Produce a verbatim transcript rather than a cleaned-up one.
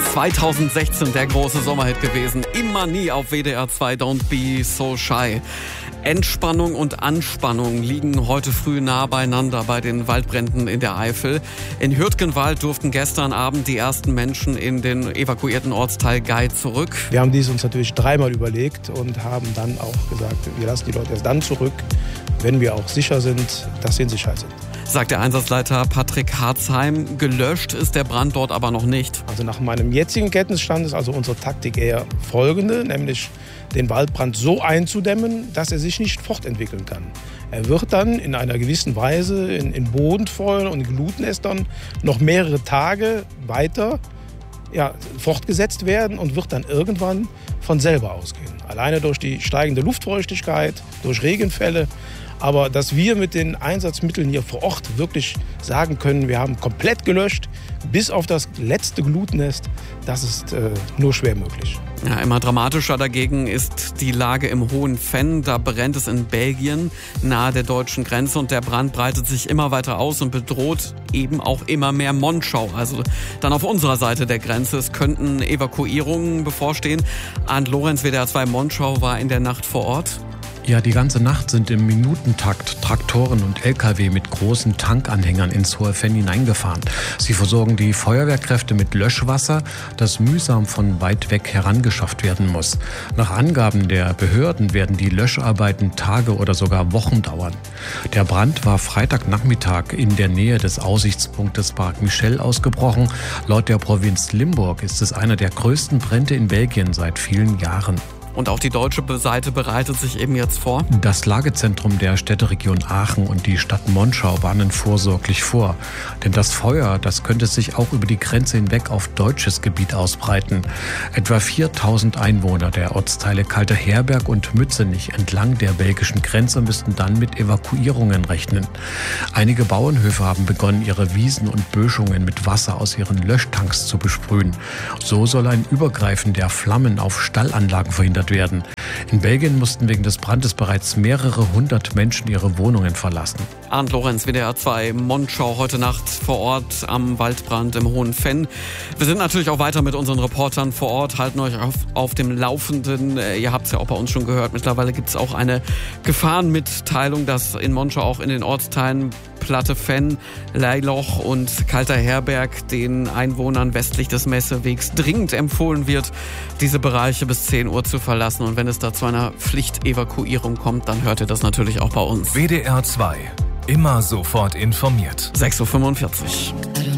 zweitausendsechzehn der große Sommerhit gewesen. Immer nie auf W D R zwei, Don't Be So Shy. Entspannung und Anspannung liegen heute früh nah beieinander bei den Waldbränden in der Eifel. In Hürtgenwald durften gestern Abend die ersten Menschen in den evakuierten Ortsteil Gei zurück. Wir haben dies uns natürlich dreimal überlegt und haben dann auch gesagt, wir lassen die Leute erst dann zurück, wenn wir auch sicher sind, dass sie in Sicherheit sind. Sagt der Einsatzleiter Patrick Harzheim. Gelöscht ist der Brand dort aber noch nicht. Also nach meinem jetzigen Kenntnisstand ist also unsere Taktik eher folgende, nämlich den Waldbrand so einzudämmen, dass er sich nicht fortentwickeln kann. Er wird dann in einer gewissen Weise in, in Bodenfäulen und Glutnestern noch mehrere Tage weiter ja, fortgesetzt werden und wird dann irgendwann von selber ausgehen. Alleine durch die steigende Luftfeuchtigkeit, durch Regenfälle. Aber dass wir mit den Einsatzmitteln hier vor Ort wirklich sagen können, wir haben komplett gelöscht, bis auf das letzte Glutnest, das ist äh, nur schwer möglich. Ja, immer dramatischer dagegen ist die Lage im Hohen Venn. Da brennt es in Belgien, nahe der deutschen Grenze. Und der Brand breitet sich immer weiter aus und bedroht eben auch immer mehr Monschau. Also dann auf unserer Seite der Grenze. Es könnten Evakuierungen bevorstehen. Arndt Lorenz, W D R zwei Monschau, war in der Nacht vor Ort. Ja, die ganze Nacht sind im Minutentakt Traktoren und L K W mit großen Tankanhängern ins Hohe Venn hineingefahren. Sie versorgen die Feuerwehrkräfte mit Löschwasser, das mühsam von weit weg herangeschafft werden muss. Nach Angaben der Behörden werden die Löscharbeiten Tage oder sogar Wochen dauern. Der Brand war Freitagnachmittag in der Nähe des Aussichtspunktes Park Michel ausgebrochen. Laut der Provinz Limburg ist es einer der größten Brände in Belgien seit vielen Jahren. Und auch die deutsche Seite bereitet sich eben jetzt vor. Das Lagezentrum der Städteregion Aachen und die Stadt Monschau warnen vorsorglich vor. Denn das Feuer, das könnte sich auch über die Grenze hinweg auf deutsches Gebiet ausbreiten. Etwa viertausend Einwohner der Ortsteile Kalter Herberg und Mützenich entlang der belgischen Grenze müssten dann mit Evakuierungen rechnen. Einige Bauernhöfe haben begonnen, ihre Wiesen und Böschungen mit Wasser aus ihren Löschtanks zu besprühen. So soll ein Übergreifen der Flammen auf Stallanlagen verhindert werden. In Belgien mussten wegen des Brandes bereits mehrere hundert Menschen ihre Wohnungen verlassen. Arndt Lorenz, W D R zwei, Monschau, heute Nacht vor Ort am Waldbrand im Hohen Venn. Wir sind natürlich auch weiter mit unseren Reportern vor Ort, halten euch auf, auf dem Laufenden. Ihr habt es ja auch bei uns schon gehört, mittlerweile gibt es auch eine Gefahrenmitteilung, dass in Monschau auch in den Ortsteilen Platte Venn, Leiloch und Kalter Herberg den Einwohnern westlich des Messewegs dringend empfohlen wird, diese Bereiche bis zehn Uhr zu verlassen. Und wenn es da zu einer Pflichtevakuierung kommt, dann hört ihr das natürlich auch bei uns. W D R zwei. Immer sofort informiert. sechs Uhr fünfundvierzig.